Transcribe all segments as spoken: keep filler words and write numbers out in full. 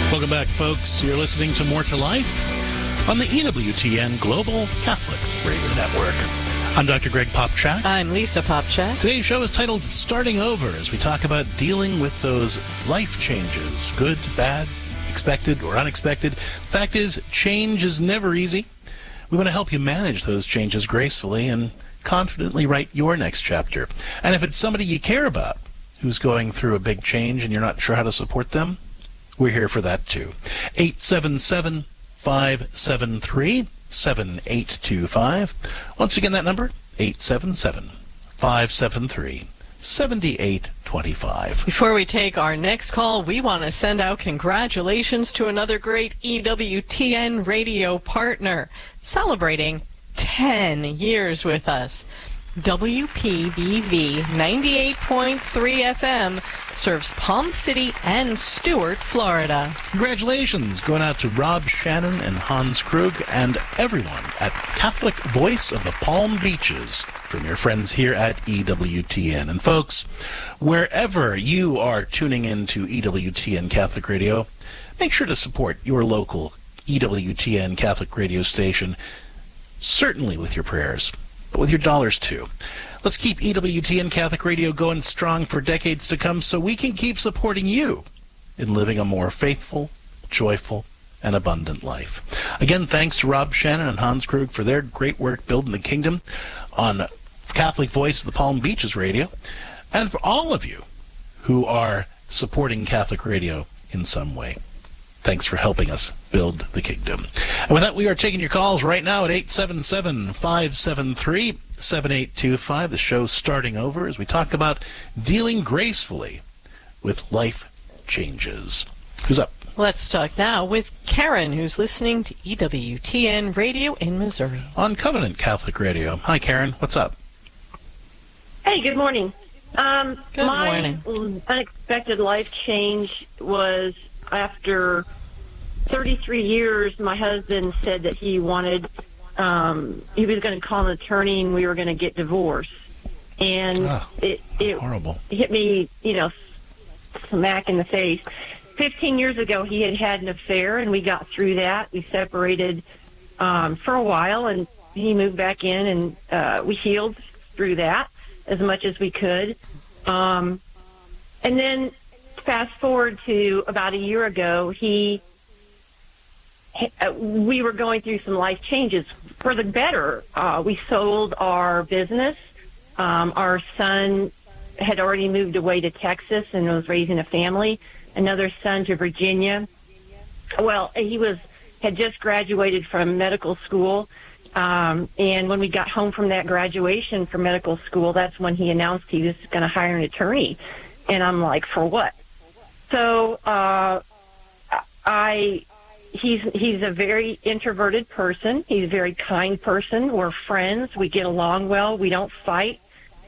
Welcome back, folks. You're listening to More to Life on the E W T N Global Catholic Radio Network. I'm Doctor Greg Popchak. I'm Lisa Popchak. Today's show is titled Starting Over, as we talk about dealing with those life changes, good, bad, expected, or unexpected. The fact is, change is never easy. We want to help you manage those changes gracefully and confidently write your next chapter. And if it's somebody you care about who's going through a big change and you're not sure how to support them, we're here for that too. eight seven seven, five seven three, seven eight two five. Once again, that number, eight seven seven, five seven three, seven eight two five. Before we take our next call, we want to send out congratulations to another great E W T N radio partner celebrating ten years with us. W P V V ninety-eight point three F M serves Palm City and Stuart, Florida. Congratulations going out to Rob Shannon and Hans Krug and everyone at Catholic Voice of the Palm Beaches from your friends here at E W T N. And folks, wherever you are tuning in to E W T N Catholic Radio, make sure to support your local E W T N Catholic radio station, certainly with your prayers, but with your dollars too. Let's keep E W T N Catholic Radio going strong for decades to come so we can keep supporting you in living a more faithful, joyful, and abundant life. Again, thanks to Rob Shannon and Hans Krug for their great work building the kingdom on Catholic Voice of the Palm Beaches Radio, and for all of you who are supporting Catholic Radio in some way. Thanks for helping us build the kingdom. And with that, we are taking your calls right now at eight seven seven, five seven three, seven eight two five. The show's starting over as we talk about dealing gracefully with life changes. Who's up? Let's talk now with Karen, who's listening to E W T N Radio in Missouri. On Covenant Catholic Radio. Hi, Karen. What's up? Hey, good morning. Um, Good my morning. unexpected life change was after thirty-three years, my husband said that he wanted, um, he was going to call an attorney and we were going to get divorced. And oh, it, it horrible. hit me, you know, smack in the face. Fifteen years ago, he had had an affair and we got through that. We separated um, for a while and he moved back in and uh, we healed through that as much as we could. Um, and then fast forward to about a year ago, he, we were going through some life changes for the better. Uh, we sold our business. Um, our son had already moved away to Texas and was raising a family. Another son to Virginia. Well, he was had just graduated from medical school. Um, and when we got home from that graduation from medical school, that's when he announced he was going to hire an attorney. And I'm like, for what? So uh, I, he's he's a very introverted person. He's a very kind person. We're friends. We get along well. We don't fight.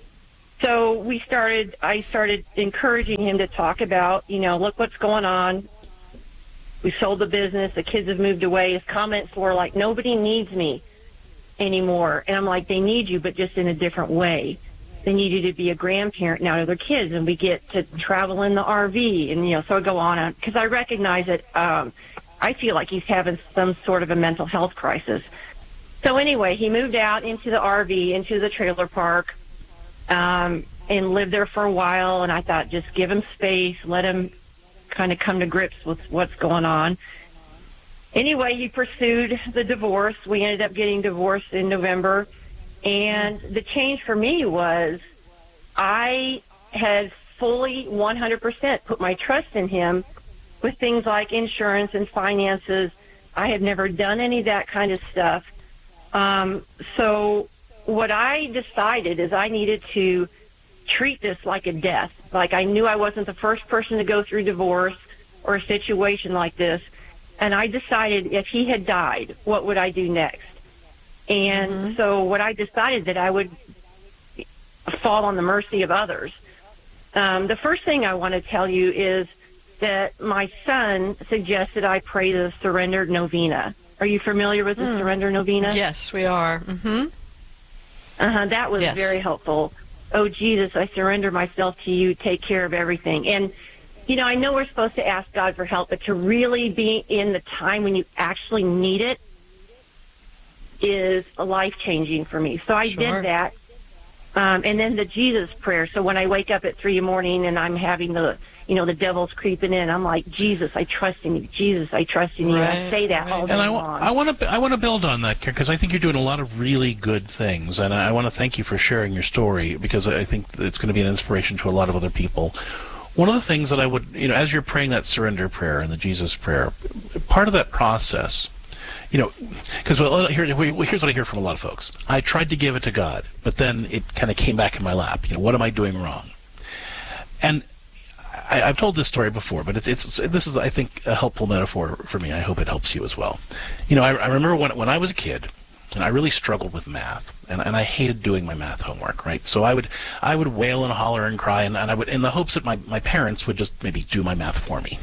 So we started. I started encouraging him to talk about, you know, look what's going on. We sold the business. The kids have moved away. His comments were like, nobody needs me anymore. And I'm like, they need you, but just in a different way. They need you to be a grandparent now to their kids, and we get to travel in the R V, and, you know, so I go on, because I recognize that um, I feel like he's having some sort of a mental health crisis. So anyway, he moved out into the R V, into the trailer park, um, and lived there for a while, and I thought, just give him space, let him kind of come to grips with what's going on. Anyway, he pursued the divorce. We ended up getting divorced in November. And the change for me was I had fully one hundred percent put my trust in him with things like insurance and finances. I had never done any of that kind of stuff. Um, so what I decided is I needed to treat this like a death. Like, I knew I wasn't the first person to go through divorce or a situation like this. And I decided if he had died, what would I do next? And mm-hmm. so what I decided that I would fall on the mercy of others. Um, the first thing I want to tell you is that my son suggested I pray the Surrender Novena. Are you familiar with the mm. Surrender Novena? Yes, we are. Mm-hmm. Uh-huh, that was yes. very helpful. Oh, Jesus, I surrender myself to you. Take care of everything. And you know, I know we're supposed to ask God for help, but to really be in the time when you actually need it is life-changing for me. So I Sure. did that. Um, and then the Jesus prayer. So when I wake up at three in the morning and I'm having the, you know, the devil's creeping in, I'm like, Jesus, I trust in you. Jesus, I trust in you. Right, I say that right. all day And I, long. wa- I want to I want to build on that, because I think you're doing a lot of really good things, and I want to thank you for sharing your story, because I think that it's going to be an inspiration to a lot of other people. One of the things that I would, you know, as you're praying that surrender prayer and the Jesus prayer, part of that process, you know, because well, here, here's what I hear from a lot of folks. I tried to give it to God, but then it kind of came back in my lap. You know, what am I doing wrong? And I, I've told this story before, but it's, it's this is, I think, a helpful metaphor for me. I hope it helps you as well. You know, I, I remember when when I was a kid, and I really struggled with math, and, and I hated doing my math homework, right? So I would I would wail and holler and cry, and, and I would, in the hopes that my, my parents would just maybe do my math for me.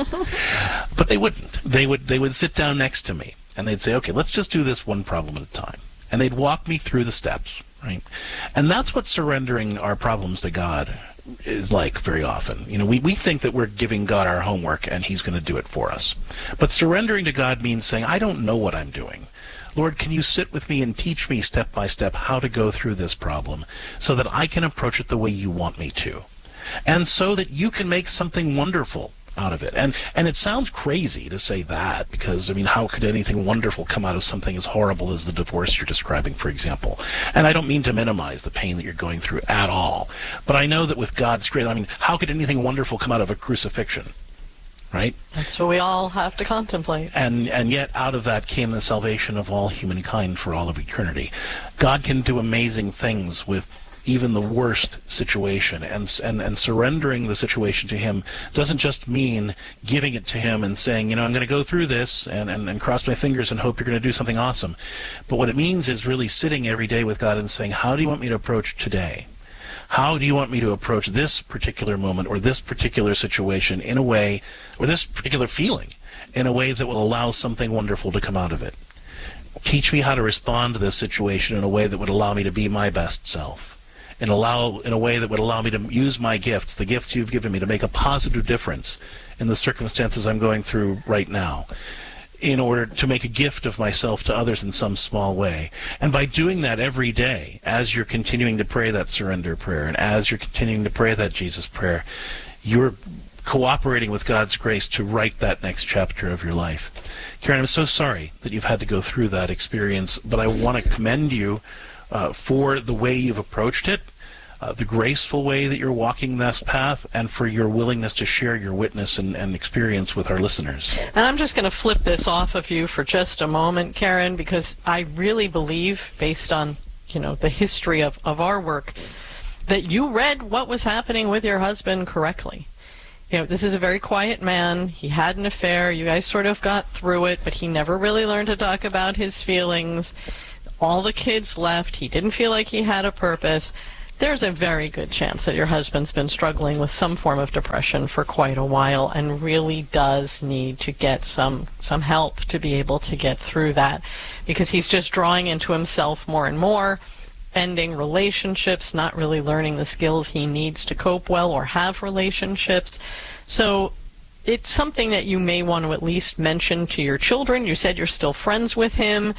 But they wouldn't. They would they would sit down next to me, and they'd say, okay, let's just do this one problem at a time. And they'd walk me through the steps, right? And that's what surrendering our problems to God is like very often. You know, we, we think that we're giving God our homework and he's going to do it for us. But surrendering to God means saying, I don't know what I'm doing. Lord, can you sit with me and teach me step by step how to go through this problem so that I can approach it the way you want me to, and so that you can make something wonderful out of it. And and it sounds crazy to say that, because, I mean, how could anything wonderful come out of something as horrible as the divorce you're describing, for example? And I don't mean to minimize the pain that you're going through at all, but I know that with God's grace, I mean, how could anything wonderful come out of a crucifixion? Right? That's what we all have to contemplate. And and yet out of that came the salvation of all humankind for all of eternity. God can do amazing things with even the worst situation, and and and surrendering the situation to him doesn't just mean giving it to him and saying, you know, I'm going to go through this and, and, and cross my fingers and hope you're going to do something awesome. But what it means is really sitting every day with God and saying, how do you want me to approach today? How do you want me to approach this particular moment or this particular situation in a way, or this particular feeling, in a way that will allow something wonderful to come out of it? Teach me how to respond to this situation in a way that would allow me to be my best self, and allow in a way that would allow me to use my gifts, the gifts you've given me, to make a positive difference in the circumstances I'm going through right now, in order to make a gift of myself to others in some small way. And by doing that every day, as you're continuing to pray that surrender prayer, and as you're continuing to pray that Jesus prayer, you're cooperating with God's grace to write that next chapter of your life. Karen, I'm so sorry that you've had to go through that experience, but I want to commend you uh, for the way you've approached it, Uh, the graceful way that you're walking this path, and for your willingness to share your witness and, and experience with our listeners. And I'm just going to flip this off of you for just a moment, Karen, because I really believe, based on, you know, the history of, of our work, that you read what was happening with your husband correctly. You know, this is a very quiet man. He had an affair. You guys sort of got through it, but he never really learned to talk about his feelings. All the kids left. He didn't feel like he had a purpose. There's a very good chance that your husband's been struggling with some form of depression for quite a while and really does need to get some some help to be able to get through that, because he's just drawing into himself more and more, ending relationships, not really learning the skills he needs to cope well or have relationships. So it's something that you may want to at least mention to your children. You said you're still friends with him.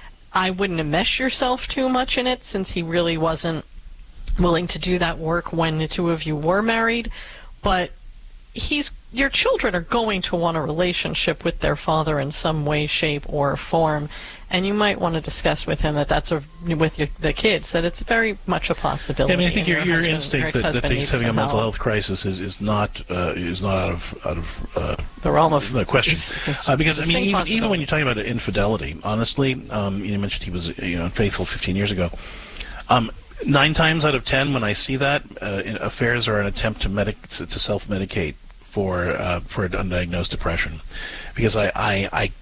I wouldn't enmesh yourself too much in it, since he really wasn't willing to do that work when the two of you were married, but he's your children are going to want a relationship with their father in some way, shape, or form, and you might want to discuss with him that that's a, with your, the kids, that it's very much a possibility. Yeah, I mean, I think your, your, husband, instinct that, that he's having a mental health crisis is, is not uh, is not out of out of uh, the realm of the question. Uh, because I mean, even, even when you're talking about infidelity, honestly, um, you mentioned he was you know unfaithful fifteen years ago. Um, Nine times out of ten, when I see that, uh, affairs are an attempt to medic to self-medicate for uh, for undiagnosed depression, because I, I I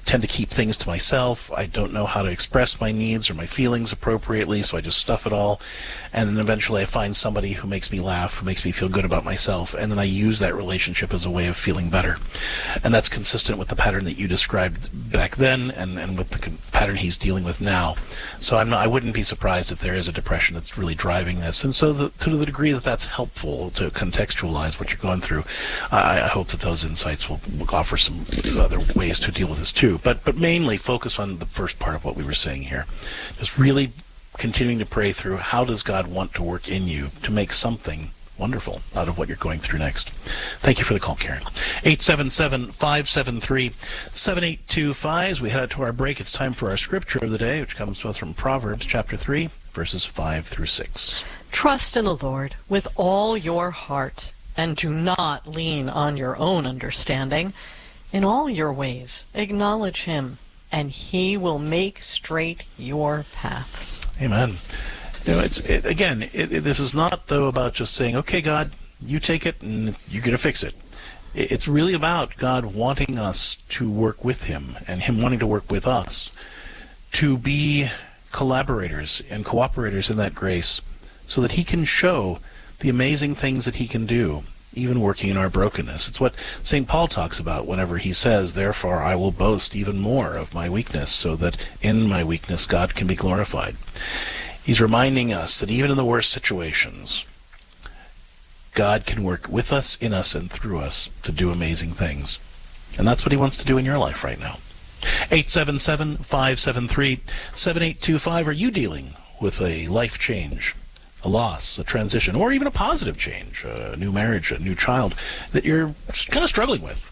tend to keep things to myself. I don't know how to express my needs or my feelings appropriately, so I just stuff it all. And then eventually I find somebody who makes me laugh, who makes me feel good about myself, and then I use that relationship as a way of feeling better. And that's consistent with the pattern that you described back then and, and with the con- pattern he's dealing with now. So I'm not, I wouldn't be surprised if there is a depression that's really driving this. And so the, to the degree that that's helpful to contextualize what you're going through, I, I hope that those insights will, will offer some other ways to deal with this too. But but mainly focus on the first part of what we were saying here. Just really continuing to pray through, how does God want to work in you to make something wonderful out of what you're going through next. Thank you for the call, Karen. eight seven seven, five seven three, seven eight two five. As we head out to our break, it's time for our scripture of the day, which comes to us from Proverbs chapter three, verses five through six. Trust in the Lord with all your heart, and do not lean on your own understanding. In all your ways, acknowledge him, and he will make straight your paths. Amen. You know, it's it, again, it, it, this is not, though, about just saying, okay, God, you take it and you're going to fix it. it. It's really about God wanting us to work with him and him wanting to work with us, to be collaborators and cooperators in that grace so that he can show the amazing things that he can do, even working in our brokenness. It's what Saint Paul talks about whenever he says, therefore I will boast even more of my weakness, so that in my weakness God can be glorified. He's reminding us that even in the worst situations, God can work with us, in us, and through us to do amazing things. And that's what he wants to do in your life right now. eight seven seven, five seven three, seven eight two five. Are you dealing with a life change, a loss, a transition, or even a positive change, a new marriage, a new child that you're kind of struggling with?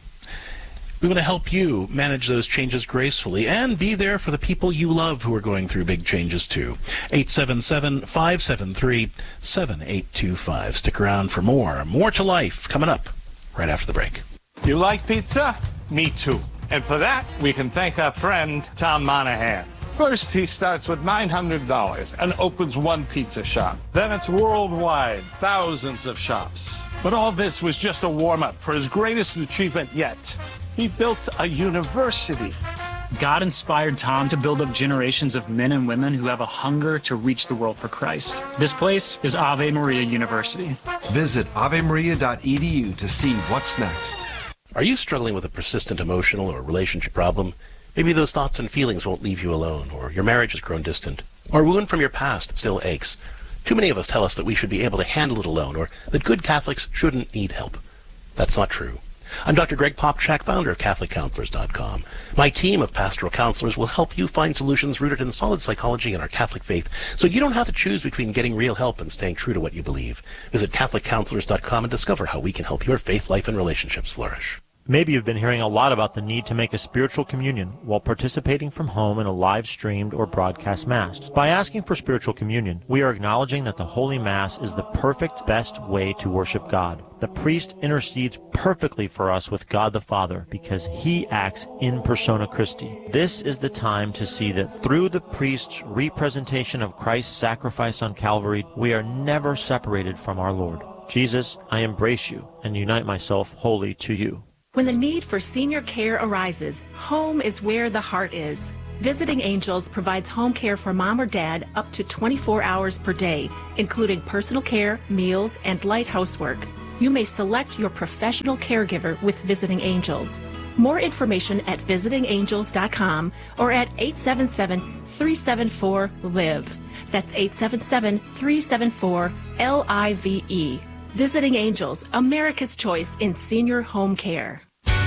We want to help you manage those changes gracefully and be there for the people you love who are going through big changes too. eight seven seven, five seven three, seven eight two five. Stick around for more. More to Life coming up right after the break. You like pizza? Me too. And for that, we can thank our friend Tom Monahan. First, he starts with nine hundred dollars and opens one pizza shop. Then it's worldwide, thousands of shops. But all this was just a warm-up for his greatest achievement yet. He built a university. God inspired Tom to build up generations of men and women who have a hunger to reach the world for Christ. This place is Ave Maria University. Visit ave maria dot e d u to see what's next. Are you struggling with a persistent emotional or relationship problem? Maybe those thoughts and feelings won't leave you alone, or your marriage has grown distant, or a wound from your past still aches. Too many of us tell us that we should be able to handle it alone, or that good Catholics shouldn't need help. That's not true. I'm Doctor Greg Popchak, founder of Catholic Counselors dot com. My team of pastoral counselors will help you find solutions rooted in solid psychology and our Catholic faith, so you don't have to choose between getting real help and staying true to what you believe. Visit Catholic Counselors dot com and discover how we can help your faith life and relationships flourish. Maybe you've been hearing a lot about the need to make a spiritual communion while participating from home in a live-streamed or broadcast Mass. By asking for spiritual communion, we are acknowledging that the Holy Mass is the perfect, best way to worship God. The priest intercedes perfectly for us with God the Father because he acts in persona Christi. This is the time to see that through the priest's representation of Christ's sacrifice on Calvary, we are never separated from our Lord. Jesus, I embrace you and unite myself wholly to you. When the need for senior care arises, home is where the heart is. Visiting Angels provides home care for mom or dad up to twenty-four hours per day, including personal care, meals, and light housework. You may select your professional caregiver with Visiting Angels. More information at visiting angels dot com or at eight seven seven, three seven four, L I V E. That's eight seven seven, three seven four, L I V E. Visiting Angels, America's choice in senior home care.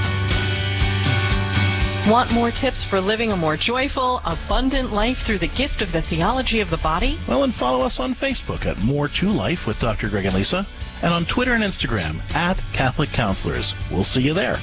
Want more tips for living a more joyful, abundant life through the gift of the theology of the body? Well, and follow us on Facebook at More to Life with Doctor Greg and Lisa, and on Twitter and Instagram at Catholic Counselors. We'll see you there.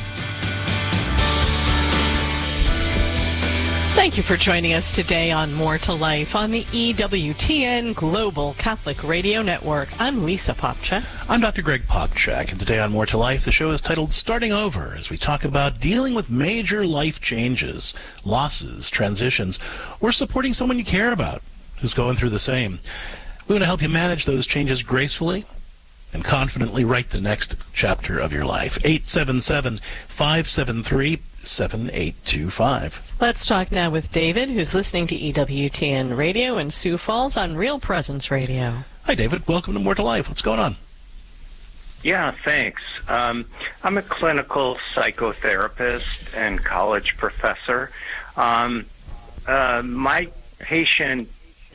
Thank you for joining us today on More to Life on the E W T N Global Catholic Radio Network. I'm Lisa Popchak. I'm Doctor Greg Popchak, and today on More to Life, the show is titled Starting Over, as we talk about dealing with major life changes, losses, transitions, or supporting someone you care about who's going through the same. We want to help you manage those changes gracefully and confidently write the next chapter of your life. eight seven seven, five seven three, seven eight two five. Let's talk now with David, who's listening to E W T N Radio in Sioux Falls on Real Presence Radio. Hi, David. Welcome to More to Life. What's going on? Yeah, thanks. Um, I'm a clinical psychotherapist and college professor. Um, uh, my patient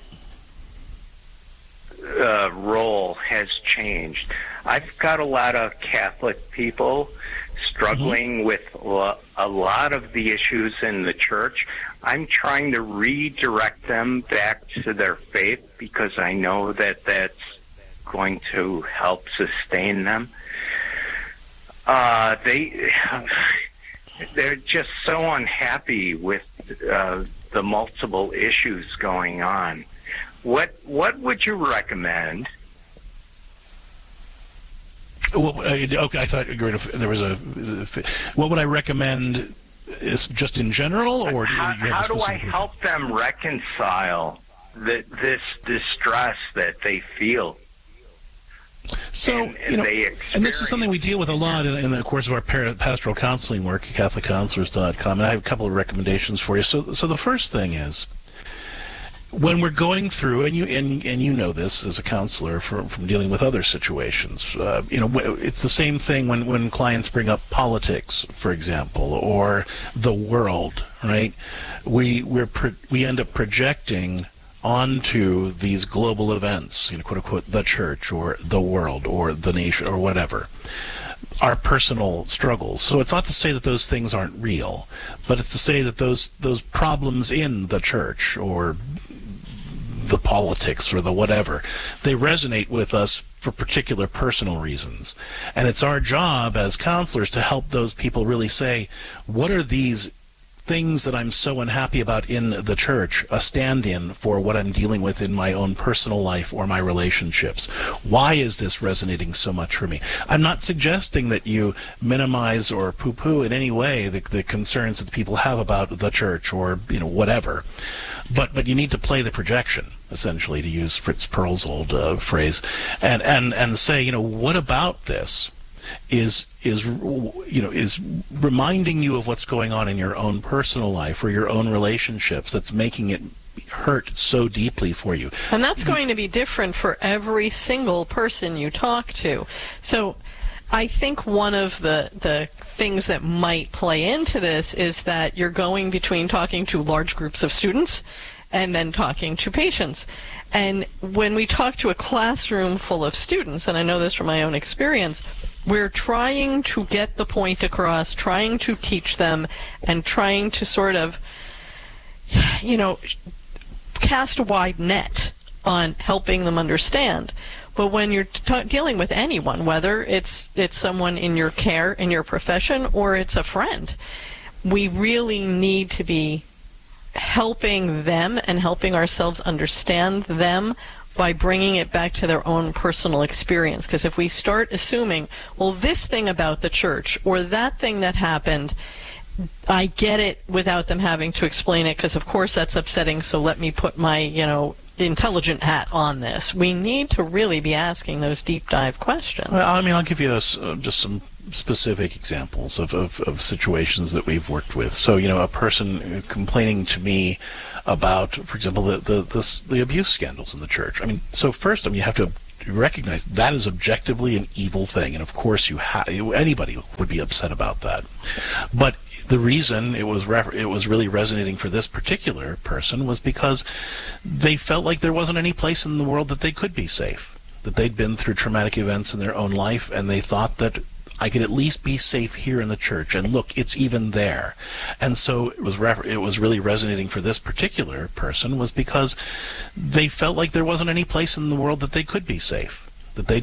uh, role has changed. I've got a lot of Catholic people struggling mm-hmm. with lo- a lot of the issues in the church. I'm trying to redirect them back to their faith because I know that that's going to help sustain them. Uh, they, they're just so unhappy with uh, the multiple issues going on. What what would you recommend? Well, okay, I thought you were going to, there was a. What would I recommend? Is just in general, or do you how, have how a do I specific... help them reconcile the, this distress that they feel? So, and, and you know, they and this is something we deal with a lot in, in the course of our par- pastoral counseling work at Catholic Counselors dot com, and I have a couple of recommendations for you. So, so the first thing is, when we're going through, and you and, and you know this as a counselor from, from dealing with other situations, uh, you know, it's the same thing when, when clients bring up politics, for example, or the world, right? We we're pro- we end up projecting onto these global events, you know, quote unquote, the church or the world or the nation or whatever, our personal struggles. So it's not to say that those things aren't real, but it's to say that those those problems in the church or the politics or the whatever, they resonate with us for particular personal reasons. And it's our job as counselors to help those people really say, what are these things that I'm so unhappy about in the church a stand-in for what I'm dealing with in my own personal life or my relationships? Why is this resonating so much for me? I'm not suggesting that you minimize or poo-poo in any way the, the concerns that people have about the church or, you know, whatever. But but you need to play the projection, essentially, to use Fritz Perl's old uh, phrase, and, and, and say, you know, what about this is is you know is reminding you of what's going on in your own personal life or your own relationships that's making it hurt so deeply for you. And that's going to be different for every single person you talk to. So I think one of the the things that might play into this is that you're going between talking to large groups of students and then talking to patients. And when we talk to a classroom full of students, and I know this from my own experience, we're trying to get the point across, trying to teach them, and trying to sort of, you know, cast a wide net on helping them understand. But when you're t- dealing with anyone, whether it's it's someone in your care, in your profession, or it's a friend, we really need to be helping them and helping ourselves understand them by bringing it back to their own personal experience. Because if we start assuming, well, this thing about the church or that thing that happened, I get it without them having to explain it, because of course that's upsetting, so let me put my, you know, intelligent hat on this. We need to really be asking those deep dive questions. Well, I mean, I'll give you a, uh, just some specific examples of, of, of situations that we've worked with. So, you know, a person complaining to me about, for example, the the, the, the abuse scandals in the church. I mean, so first, I mean, you have to recognize that is objectively an evil thing, and of course, you ha- anybody would be upset about that. But the reason it was re- it was really resonating for this particular person was because they felt like there wasn't any place in the world that they could be safe, that they'd been through traumatic events in their own life, and they thought that I could at least be safe here in the church, and look, it's even there. And so it was re- it was really resonating for this particular person was because they felt like there wasn't any place in the world that they could be safe, that they'd